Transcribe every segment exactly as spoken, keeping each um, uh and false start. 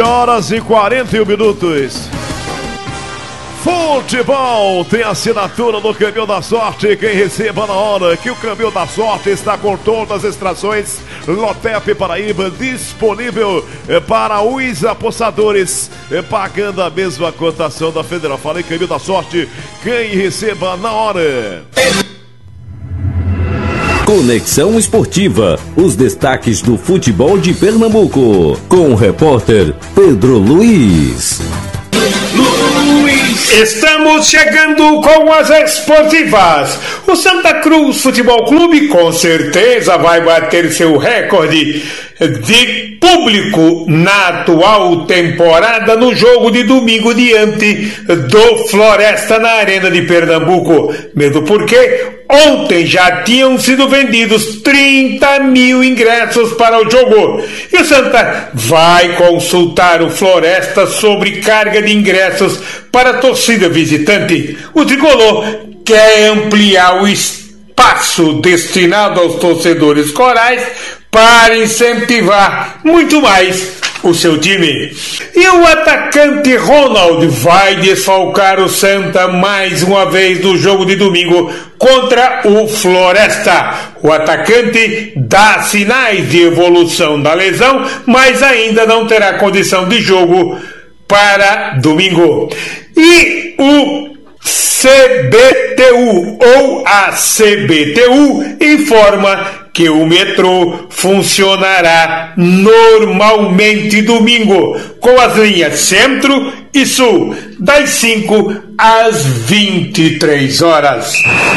Horas e quarenta e um minutos. Futebol tem assinatura do Caminho da Sorte. Quem receba na hora que o Caminho da Sorte está com todas as extrações Lotep Paraíba disponível para os apostadores, pagando a mesma cotação da Federal. Falei Caminho da Sorte, quem receba na hora. Conexão Esportiva, os destaques do futebol de Pernambuco, com o repórter Pedro Luiz. Estamos chegando com as esportivas. O Santa Cruz Futebol Clube com certeza vai bater seu recorde de público na atual temporada no jogo de domingo diante do Floresta na Arena de Pernambuco. Mesmo porque ontem já tinham sido vendidos trinta mil ingressos para o jogo. E o Santa vai consultar o Floresta sobre carga de ingressos para a torcida visitante. O tricolor quer ampliar o espaço destinado aos torcedores corais para incentivar muito mais o seu time. E o atacante Ronald vai desfalcar o Santa mais uma vez no jogo de domingo contra o Floresta. O atacante dá sinais de evolução da lesão, mas ainda não terá condição de jogo para domingo. E o C B T U ou a C B T U informa que o metrô funcionará normalmente domingo, com as linhas Centro e Sul, das cinco às vinte e três horas.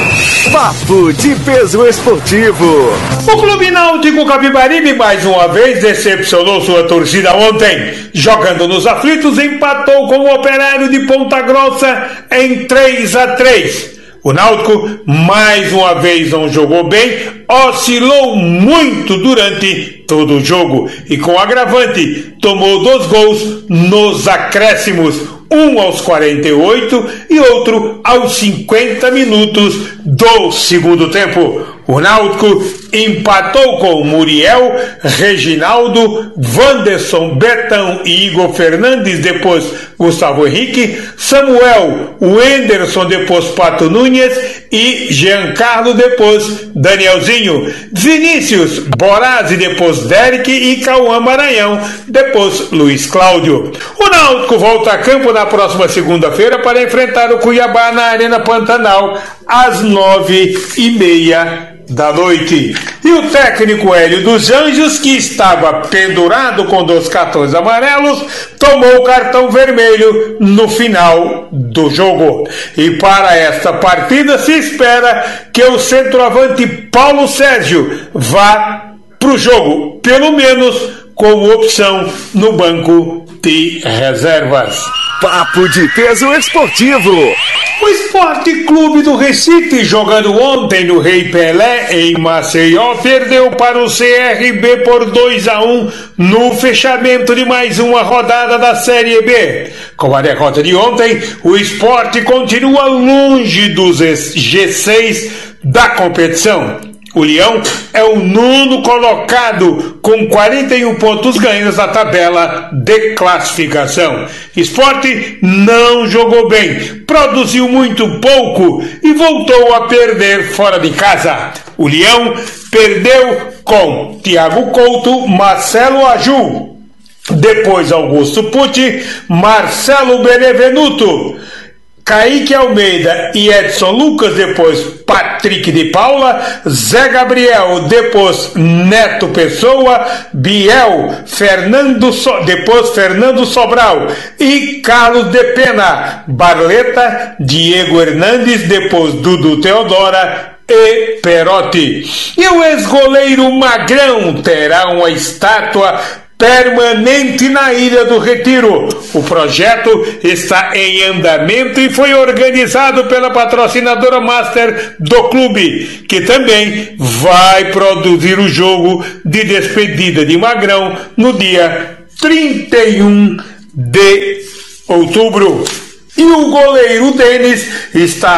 Papo de Peso Esportivo. O Clube Náutico Capibaribe mais uma vez decepcionou sua torcida ontem. Jogando nos aflitos, empatou com o Operário de Ponta Grossa em três a três. O Náutico mais uma vez não jogou bem, oscilou muito durante todo o jogo e com agravante tomou dois gols nos acréscimos, um aos quarenta e oito e outro aos cinquenta minutos do segundo tempo. O Náutico empatou com Muriel, Reginaldo, Wanderson, Betão e Igor Fernandes, depois Gustavo Henrique, Samuel, Wenderson, depois Pato Nunes e Giancarlo, depois Danielzinho, Vinícius, Borazzi, depois Derek e Cauã Maranhão, depois Luiz Cláudio. O Náutico volta a campo na próxima segunda-feira para enfrentar o Cuiabá na Arena Pantanal às nove e meia da noite. E o técnico Hélio dos Anjos, que estava pendurado com dois cartões amarelos, tomou o cartão vermelho no final do jogo. E para esta partida se espera que o centroavante Paulo Sérgio vá para o jogo, pelo menos como opção no banco de reservas. Papo de Peso Esportivo. O Esporte Clube do Recife, jogando ontem no Rei Pelé em Maceió, perdeu para o C R B por dois a um no fechamento de mais uma rodada da Série B. Com a derrota de ontem, o Esporte continua longe dos G seis da competição. O Leão é o nono colocado com quarenta e um pontos ganhos na tabela de classificação. Sport não jogou bem, produziu muito pouco e voltou a perder fora de casa. O Leão perdeu com Thiago Couto, Marcelo Aju, depois Augusto Pucci, Marcelo Benevenuto, Kaique Almeida e Edson Lucas, depois Patrick de Paula, Zé Gabriel, depois Neto Pessoa, Biel, Fernando so, depois Fernando Sobral e Carlos de Pena, Barleta, Diego Hernandes, depois Dudu Teodora e Perotti. E o ex-goleiro Magrão terá uma estátua permanente na Ilha do Retiro. O projeto está em andamento e foi organizado pela patrocinadora master do clube, que também vai produzir o jogo de despedida de Magrão no dia trinta e um de outubro. E o goleiro Denis está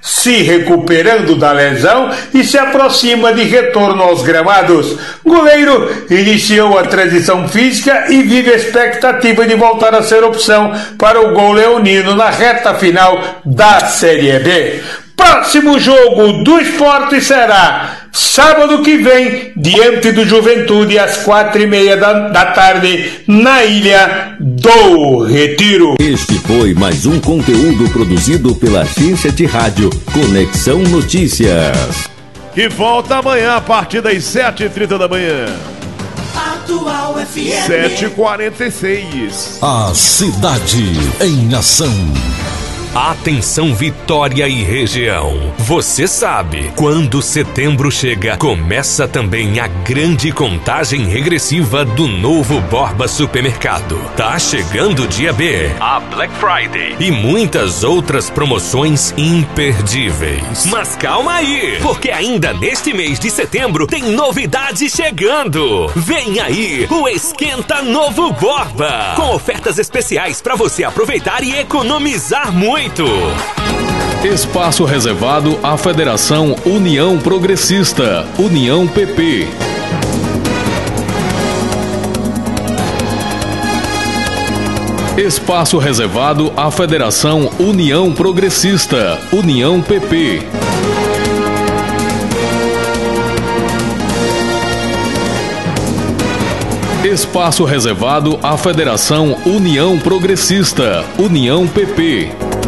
se recuperando da lesão e se aproxima de retorno aos gramados. O goleiro iniciou a transição física e vive a expectativa de voltar a ser opção para o gol leonino na reta final da Série B. Próximo jogo do Sport será sábado que vem, diante do Juventude, às quatro e meia da, da tarde, na Ilha do Retiro. Este foi mais um conteúdo produzido pela agência de rádio Conexão Notícias, que volta amanhã a partir das sete e trinta da manhã. Atual F M sete e quarenta e seis. A cidade em ação. Atenção Vitória e região. Você sabe, quando setembro chega, começa também a grande contagem regressiva do novo Borba Supermercado. Tá chegando o dia B, a Black Friday e muitas outras promoções imperdíveis. Mas calma aí, porque ainda neste mês de setembro tem novidade chegando. Vem aí o Esquenta Novo Borba, com ofertas especiais para você aproveitar e economizar muito. Espaço reservado à Federação União Progressista, União P P. Espaço reservado à Federação União Progressista, União P P. Espaço reservado à Federação União Progressista, União P P.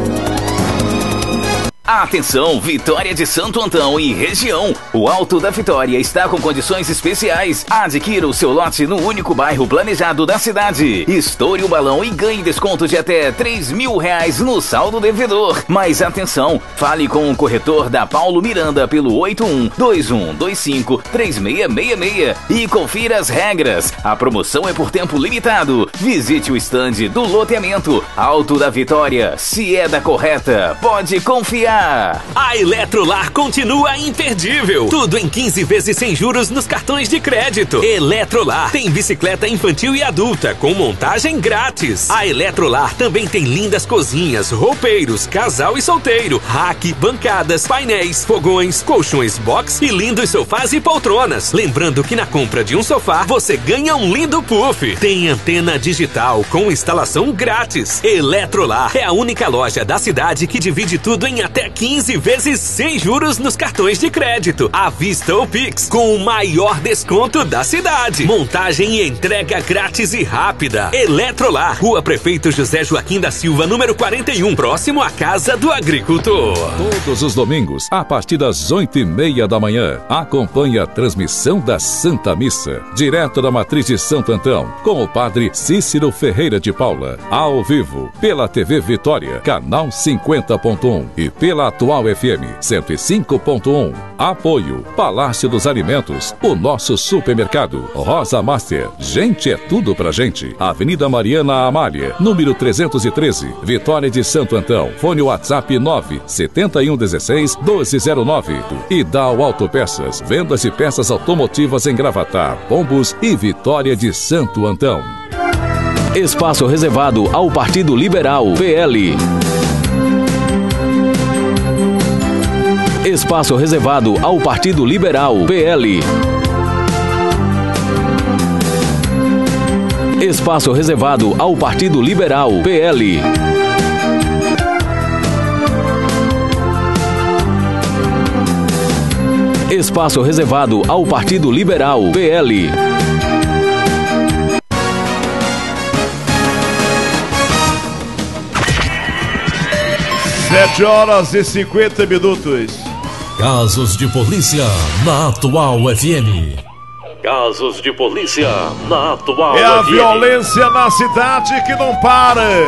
Atenção, Vitória de Santo Antão e região. O Alto da Vitória está com condições especiais. Adquira o seu lote no único bairro planejado da cidade. Estoure o balão e ganhe desconto de até três mil reais no saldo devedor. Mas atenção, fale com o corretor da Paulo Miranda pelo oito um dois um dois cinco três seis seis seis e confira as regras. A promoção é por tempo limitado. Visite o estande do loteamento Alto da Vitória. Se é da correta, pode confiar. A Eletrolar continua imperdível. Tudo em quinze vezes sem juros nos cartões de crédito. Eletrolar tem bicicleta infantil e adulta com montagem grátis. A Eletrolar também tem lindas cozinhas, roupeiros, casal e solteiro, rack, bancadas, painéis, fogões, colchões box e lindos sofás e poltronas. Lembrando que na compra de um sofá você ganha um lindo puff. Tem antena digital com instalação grátis. Eletrolar é a única loja da cidade que divide tudo em até quinze vezes sem juros nos cartões de crédito, à vista ou Pix, com o maior desconto da cidade. Montagem e entrega grátis e rápida. Eletrolar, Rua Prefeito José Joaquim da Silva, número quarenta e um, próximo à Casa do Agricultor. Todos os domingos, a partir das oito e meia da manhã, acompanhe a transmissão da Santa Missa, direto da Matriz de Santo Antão, com o padre Cícero Ferreira de Paula, ao vivo, pela T V Vitória, canal cinquenta ponto um e pela Atual F M cento e cinco ponto um. Apoio Palácio dos Alimentos, o nosso supermercado. Rosa Master, gente é tudo pra gente. Avenida Mariana Amália, número trezentos e treze, Vitória de Santo Antão. Fone WhatsApp nove sete um um seis doze zero nove. E Dal Autopeças, vendas de peças automotivas em Gravatar, Pombos e Vitória de Santo Antão. Espaço reservado ao Partido Liberal, P L. Espaço reservado ao Partido Liberal, P L. Espaço reservado ao Partido Liberal, P L. Espaço reservado ao Partido Liberal, P L. Sete horas e cinquenta minutos. Casos de polícia na Atual F M. Casos de polícia na Atual É a F M. violência na cidade que não para.